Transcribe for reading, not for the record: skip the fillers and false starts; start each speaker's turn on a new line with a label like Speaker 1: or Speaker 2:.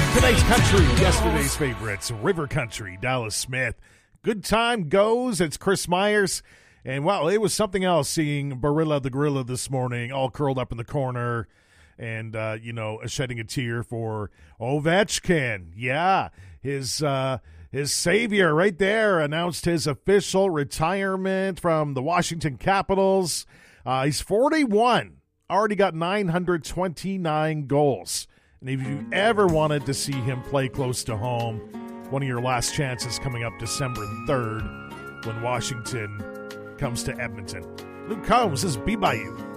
Speaker 1: Tonight's country, yesterday's favorites, River Country, Dallas Smith. Good time goes. It's Chris Myers. And, wow, it was something else seeing Barilla the Gorilla this morning all curled up in the corner and, shedding a tear for Ovechkin. Yeah, his savior right there announced his official retirement from the Washington Capitals. He's 41, already got 929 goals. And if you ever wanted to see him play close to home, one of your last chances coming up December 3rd when Washington comes to Edmonton. Luke Combs, this is Be By You.